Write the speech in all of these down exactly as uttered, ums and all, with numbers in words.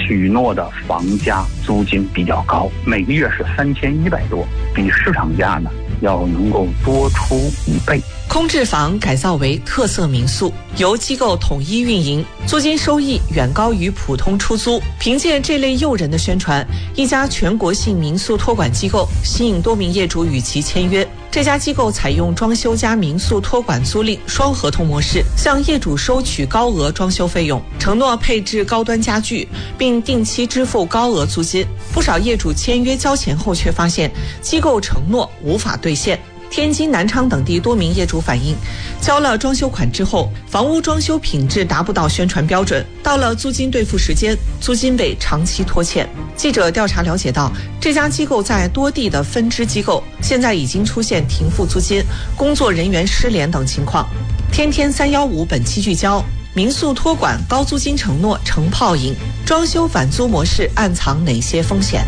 许诺的房价租金比较高，每个月是三千一百多，比市场价呢要能够多出一倍。 空置房改造为特色民宿，由机构统一运营，租金收益远高于普通出租。凭借这类诱人的宣传，一家全国性民宿托管机构吸引多名业主与其签约。这家机构采用装修加民宿托管租赁双合同模式，向业主收取高额装修费用，承诺配置高端家具，并定期支付高额租金。不少业主签约交钱后，却发现机构承诺无法兑现。天津、南昌等地多名业主反映，交了装修款之后，房屋装修品质达不到宣传标准，到了租金兑付时间，租金被长期拖欠。记者调查了解到，这家机构在多地的分支机构现在已经出现停付租金、工作人员失联等情况。天天三一五本期聚焦：民宿托管高租金承诺成泡影，装修反租模式暗藏哪些风险？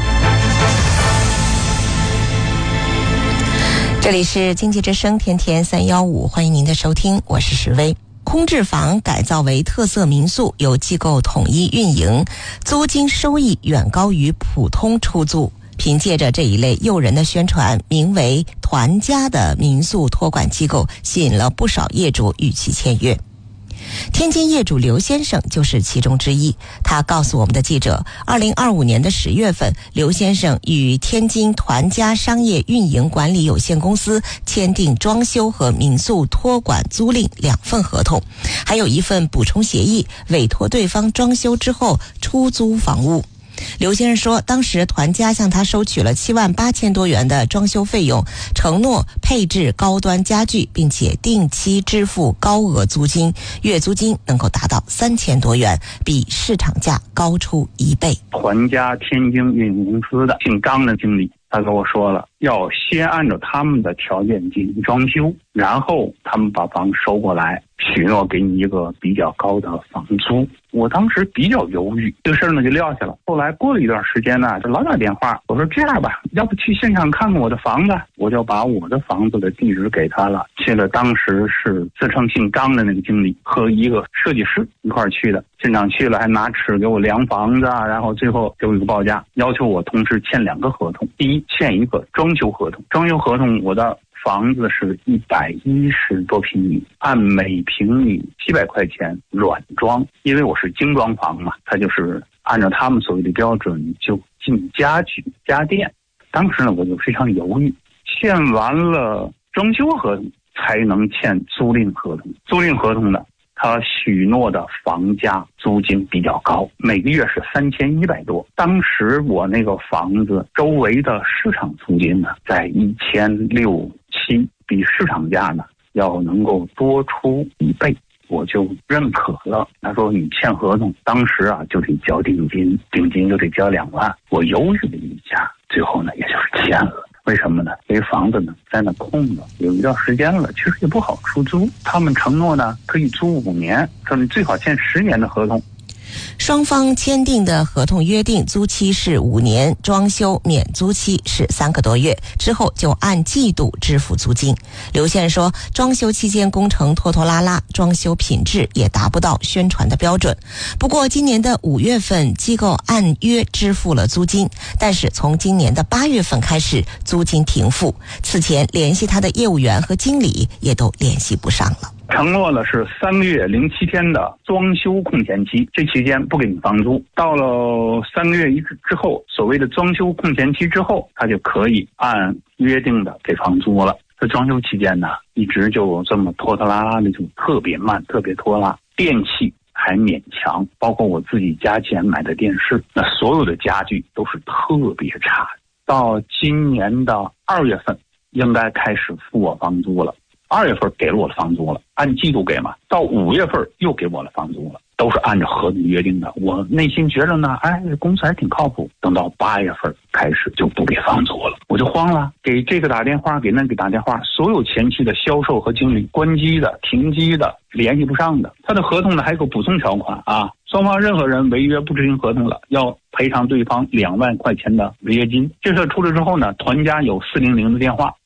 这里是经济之声天天三一五，欢迎您的收听，我是石薇。空置房改造为特色民宿，由机构统一运营，租金收益远高于普通出租。凭借着这一类诱人的宣传，名为团家的民宿托管机构吸引了不少业主与其签约。天津业主刘先生就是其中之一。他告诉我们的记者，二零二五年的十月份，刘先生与天津团家商业运营管理有限公司签订装修和民宿托管租赁两份合同，还有一份补充协议，委托对方装修之后出租房屋。刘先生说，当时团家向他收取了七万八千多元的装修费用，承诺配置高端家具，并且定期支付高额租金，月租金能够达到三千多元，比市场价高出一倍。 团家天津运营公司的姓张的经理，他跟我说了，要先按照他们的条件进行装修，然后他们把房收过来，许诺给你一个比较高的房租。我当时比较犹豫，这个事儿呢就撂下了。后来过了一段时间呢，就老打电话，我说这样吧，要不去现场看看我的房子？我就把我的房子的地址给他了。去了，当时是自称姓张的那个经理和一个设计师一块儿去的。现场去了，还拿尺给我量房子啊，然后最后给我一个报价，要求我同时签两个合同。第一，签一个装修合同，装修合同我的房子是一百一十多平米，按每平米七百块钱软装，因为我是精装房嘛，它就是按照他们所谓的标准就进家具家电。当时呢，我就非常犹豫，签完了装修合同才能签租赁合同。租赁合同呢，他许诺的房价租金比较高，每个月是三千一百多。当时我那个房子周围的市场租金呢，在一千六七，比市场价呢要能够多出一倍，我就认可了。他说你签合同，当时啊就得交定金，定金就得交两万。我犹豫了一下，最后呢也就是签了。为什么呢？这房子呢在那空了有一段时间了，其实也不好出租。他们承诺呢可以租五年，说你最好签十年的合同。 双方签订的合同约定租期是五年，装修免租期是三个多月，之后就按季度支付租金。刘先生说，装修期间工程拖拖拉拉，装修品质也达不到宣传的标准。不过今年的五月份机构按约支付了租金，但是从今年的八月份开始租金停付，此前联系他的业务员和经理也都联系不上了。 承诺了是三个月零七天的装修空闲期，这期间不给你房租。到了三个月一之后，所谓的装修空闲期之后，他就可以按约定的给房租了。这装修期间呢，一直就这么拖拖拉拉的，就特别慢，特别拖拉。电器还勉强，包括我自己加钱买的电视，那所有的家具都是特别差。到今年的二月份，应该开始付我房租了。二月份给了我的房租了，按季度给嘛。到五月份又给我的房租了，都是按照合同约定的。我内心觉得呢，哎，公司还挺靠谱。等到八月份开始就不给房租了，我就慌了，给这个打电话，给那个打电话，所有前期的销售和经理关机的、停机的、联系不上的。他的合同呢还有个补充条款啊，双方任何人违约不执行合同了，要赔偿对方两万块钱的违约金。这事出来之后呢，团家有四零零的电话，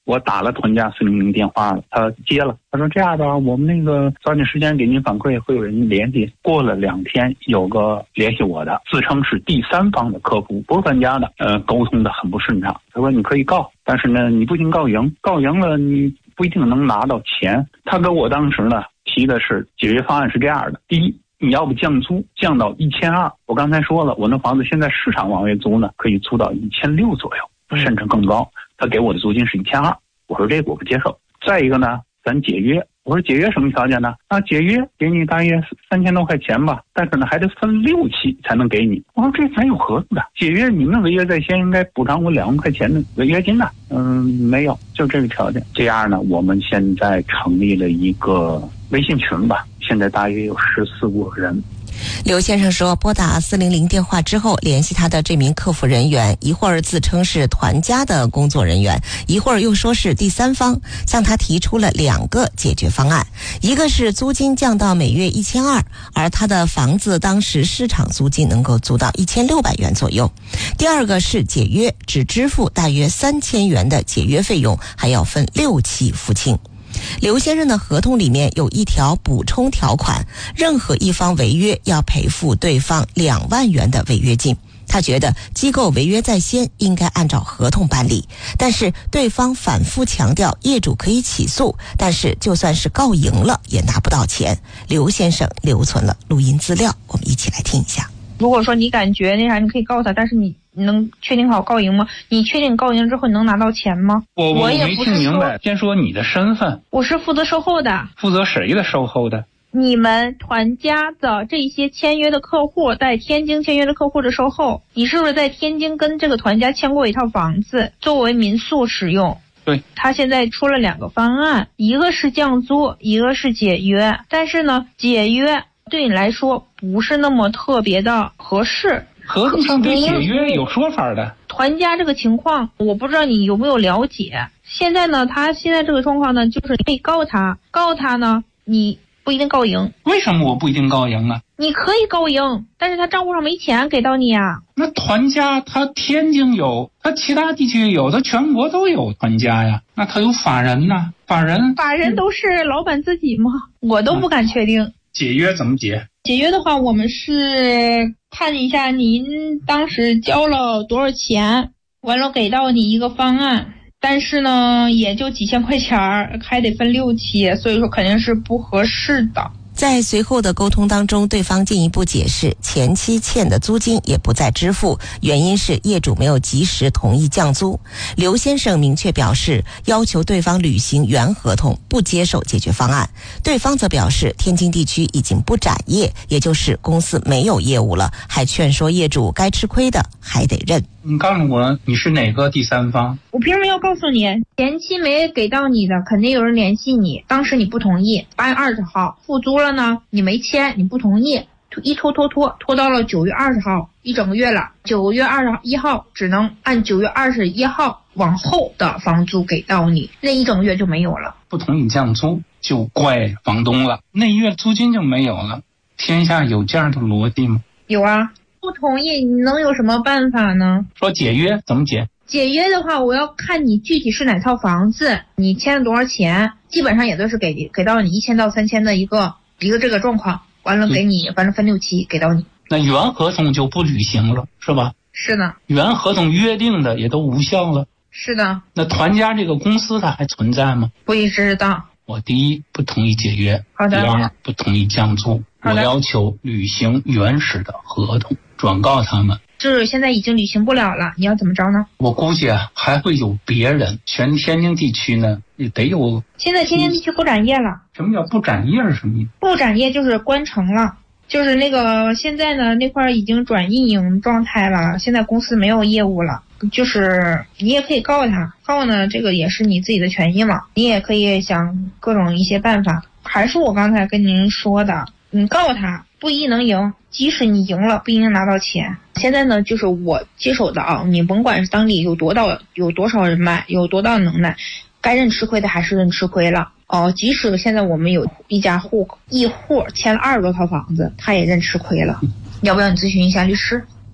我打了团家四零零电话了，他接了，他说这样的，我们那个抓紧时间给您反馈，会有人联系。过了两天，有个联系我的，自称是第三方的客服，不是团家的，呃，沟通的很不顺畅。他说你可以告，但是呢，你不行告赢，告赢了你不一定能拿到钱。他跟我当时呢提的是解决方案是这样的：第一，你要不降租降到一千二，我刚才说了，我那房子现在市场往外租呢，可以租到一千六左右，甚至更高。他给我的租金是一千二，我说这个我不接受。再一个呢，咱解约，我说解约什么条件呢？啊，解约给你大约三千多块钱吧，但是呢还得分六期才能给你。我说这咱有合同的，解约你们违约在先，应该补偿我两万块钱的违约金的。嗯，没有，就这个条件。这样呢，我们现在成立了一个微信群吧，现在大约有十四五个人。 刘先生说，拨打四零零电话之后，联系他的这名客服人员，一会儿自称是团家的工作人员，一会儿又说是第三方，向他提出了两个解决方案，一个是租金降到每月一千二，而他的房子当时市场租金能够租到一千六百元左右；第二个是解约，只支付大约三千元的解约费用，还要分六期付清。刘先生的合同里面有一条补充条款，任何一方违约要赔付对方两万元的违约金。他觉得机构违约在先，应该按照合同办理，但是对方反复强调业主可以起诉，但是就算是告赢了也拿不到钱。刘先生留存了录音资料，我们一起来听一下。 如果说你感觉那啥，你可以告他，但是你能确定好告赢吗？你确定告赢之后你能拿到钱吗？ 我我也没听明白。先说你的身份。 我是负责售后的。 负责谁的售后的？ 你们团家的这些签约的客户，在天津签约的客户的售后，你是不是在天津跟这个团家签过一套房子，作为民宿使用？ 对。 他现在出了两个方案，一个是降租，一个是解约。但是呢，解约对你来说不是那么特别的合适。 合同上对解约有说法的。 团家这个情况，我不知道你有没有了解。现在呢，他现在这个状况呢，就是你可以告他，告他呢，你不一定告赢。 为什么我不一定告赢啊？ 你可以告赢，但是他账户上没钱给到你啊。 那团家他天津有，他其他地区有，他全国都有团家呀。那他有法人呢？法人法人都是老板自己吗？我都不敢确定。啊， 解约怎么解？ 解约的话，我们是看一下您当时交了多少钱，完了给到你一个方案，但是呢也就几千块钱，还得分六期，所以说肯定是不合适的。 在随后的沟通当中，对方进一步解释，前期欠的租金也不再支付，原因是业主没有及时同意降租。刘先生明确表示，要求对方履行原合同，不接受解决方案。对方则表示，天津地区已经不展业，也就是公司没有业务了，还劝说业主该吃亏的还得认。 你告诉我你是哪个第三方？ 我凭什么要告诉你？前期没给到你的，肯定有人联系你，当时你不同意。八月二十号付租了呢，你没签，你不同意，一拖拖拖拖到了九月二十号，一整个月了。九月二十一号只能按九月二十一号往后的房租给到你，那一整个月就没有了。 不同意降租就怪房东了，那一月租金就没有了。天下有这样的逻辑吗？ 有啊。不同意你能有什么办法呢？ 说解约怎么解？ 解约的话，我要看你具体是哪套房子，你签了多少钱，基本上也都是给给到你一千到三千的一个一个这个状况，完了给你，反正分六期给到你。 那原合同就不履行了，是吧？ 是的。 原合同约定的也都无效了。 是的。 那团家这个公司它还存在吗？ 不知道。 我第一不同意解约， 好的。 第二不同意降租，我要求履行原始的合同，转告他们。 就是现在已经履行不了了，你要怎么着呢？ 我估计啊，还会有别人。全天津地区呢，也得有。 现在天津地区不展业了。 什么叫不展业是什么意思？ 不展业就是关城了，就是那个现在呢那块已经转运营状态了，现在公司没有业务了。就是你也可以告他，告呢这个也是你自己的权益嘛，你也可以想各种一些办法。还是我刚才跟您说的，你告他不一定能赢，即使你赢了不一定拿到钱。现在呢就是我接手的啊，你甭管是当地有多大有多少人脉，有多大能耐，该认吃亏的还是认吃亏了哦。即使现在我们有一家户一户签了二十多套房子，他也认吃亏了。要不要你咨询一下律师？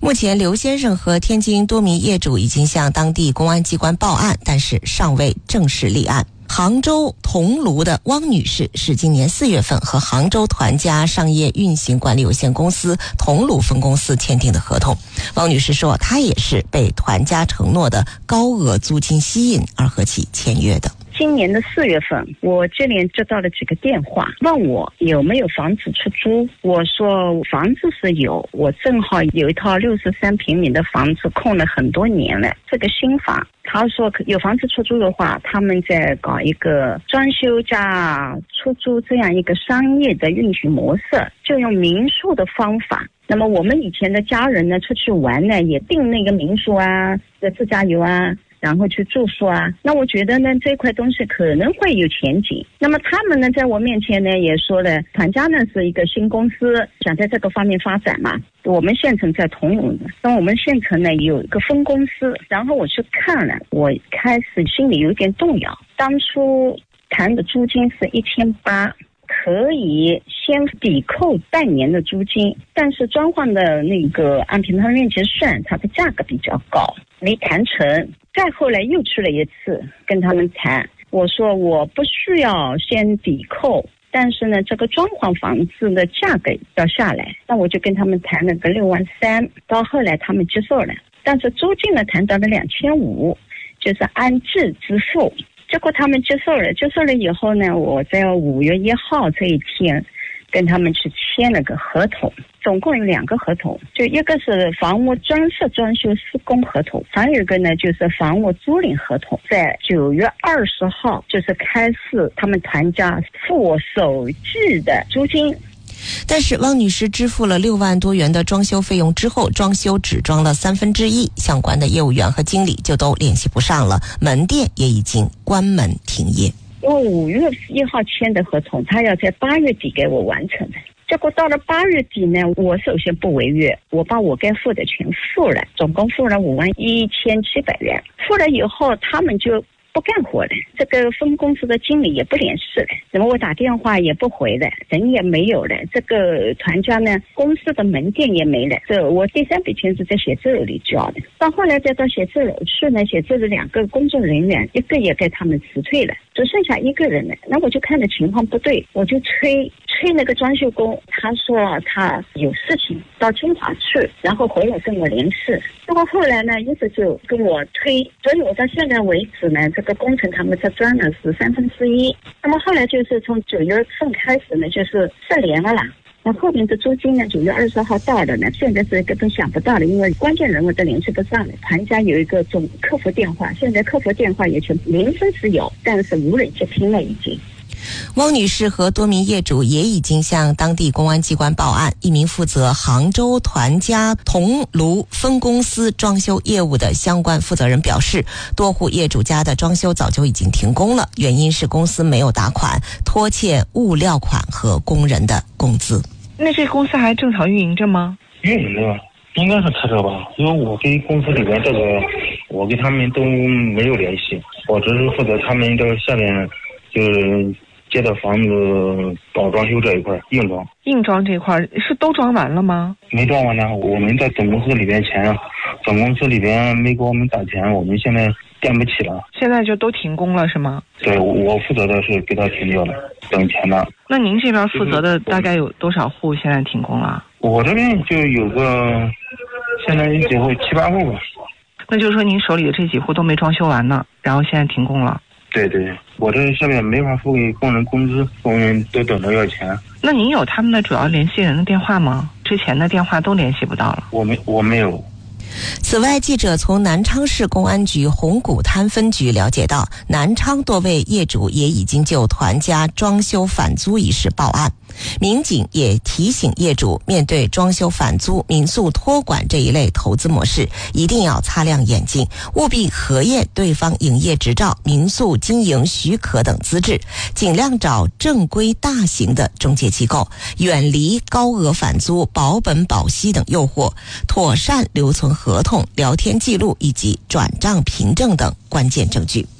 目前刘先生和天津多名业主已经向当地公安机关报案，但是尚未正式立案。杭州桐庐的汪女士是今年四月份和杭州团家商业运行管理有限公司桐庐分公司签订的合同。汪女士说，她也是被团家承诺的高额租金吸引而和其签约的。 今年的四月份，我这里接到了几个电话，问我有没有房子出租。我说房子是有，我正好有一套六十三平米的房子空了很多年了，这个新房。他说有房子出租的话，他们在搞一个装修加出租这样一个商业的运行模式，就用民宿的方法。那么我们以前的家人呢，出去玩呢，也订那个民宿啊，自驾游啊，然后去住宿啊，那我觉得呢，这块东西可能会有前景。那么他们呢，在我面前呢，也说了，团家呢是一个新公司，想在这个方面发展嘛。我们县城在桐庐的，那我们县城呢有一个分公司，然后我去看了，我开始心里有点动摇。当初谈的租金是一千八，可以先抵扣半年的租金，但是装潢的那个按平方面积算，它的价格比较高，没谈成。再后来又去了一次跟他们谈，我说我不需要先抵扣，但是呢这个装潢房子的价格要下来，那我就跟他们谈了个六万三，到后来他们接受了，但是租金呢谈到了两千五，就是按季支付。结果他们接受了，接受了以后呢，我在五月一号这一天跟他们去签了个合同，总共有两个合同，就一个是房屋装饰装修施工合同，还有一个呢就是房屋租赁合同，在九月二十号就是开始他们团家付我首季的租金。 但是汪女士支付了六万多元的装修费用之后，装修只装了三分之一，相关的业务员和经理就都联系不上了，门店也已经关门停业。 因为五月一号签的合同，他要在八月底给我完成的。结果到了八月底呢，我首先不违约，我把我该付的全付了，总共付了五万一千七百元。付了以后，他们就不干活了，这个分公司的经理也不联系了，那么我打电话也不回了，人也没有了，这个团家呢，公司的门店也没了。这我第三笔钱是在写字楼里交的，到后来再到写字楼去呢，写字楼两个工作人员一个也给他们辞退了，只剩下一个人了。那我就看着情况不对，我就催催那个装修工，他说他有事情到金华去，然后回来跟我联系。结果后来呢，一直就跟我推，所以我到现在为止呢，这个工程他们才赚了是三分之一。那么后来就是从九月份开始呢，就是失联了啦。那后面的租金呢，九月二十号到的呢，现在是根本想不到了，因为关键人物都联系不上了。团家有一个总客服电话，现在客服电话也全名声是有，但是无人接听了已经。 汪女士和多名业主也已经向当地公安机关报案。一名负责杭州团家桐庐分公司装修业务的相关负责人表示，多户业主家的装修早就已经停工了，原因是公司没有打款，拖欠物料款和工人的工资。 那这公司还正常运营着吗？ 运营着，应该是开着吧，因为我跟公司里边这个，我跟他们都没有联系，我只是负责他们这个下面就是接的房子搞装修这一块，硬装。 硬装这块是都装完了吗？ 没装完呢，我们在总公司里边钱，总公司里边没给我们打钱，我们现在垫不起了。 现在就都停工了是吗？ 对，我负责的是给他停掉了，等钱了。 那您这边负责的大概有多少户现在停工了？ 我这边就有个，现在几户七八户吧。 那就是说您手里的这几户都没装修完呢，然后现在停工了。 对对，我这下面没法付给工人工资，工人都等着要钱。 那您有他们的主要联系人的电话吗？之前的电话都联系不到了。 我没，我没有。 此外，记者从南昌市公安局红谷滩分局了解到，南昌多位业主也已经就团家装修返租一事报案。民警也提醒业主，面对装修返租、民宿托管这一类投资模式，一定要擦亮眼睛，务必核验对方营业执照、民宿经营许可等资质，尽量找正规大型的中介机构，远离高额返租、保本保息等诱惑，妥善留存合同、聊天记录以及转账凭证等关键证据。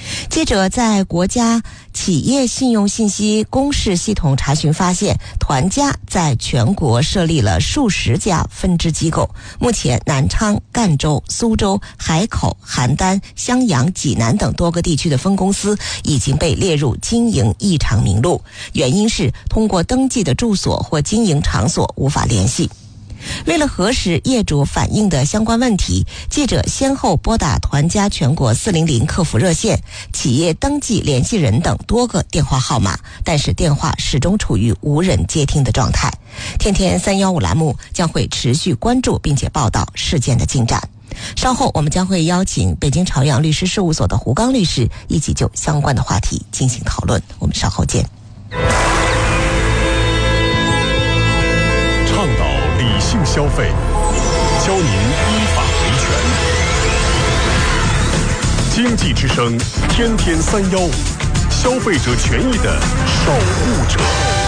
记者在国家企业信用信息公示系统查询发现，团家在全国设立了数十家分支机构，目前南昌、赣州、苏州、海口、邯郸、襄阳、济南等多个地区的分公司已经被列入经营异常名录，原因是通过登记的住所或经营场所无法联系。为了核实业主反映的相关问题，记者先后拨打团家全国四零零客服热线、企业登记联系人等多个电话号码，但是电话始终处于无人接听的状态。天天三一五栏目将会持续关注并且报道事件的进展。稍后我们将会邀请北京朝阳律师事务所的胡刚律师一起就相关的话题进行讨论。我们稍后见。 倡导理性消费，教您依法维权。经济之声，天天三一五，消费者权益的守护者。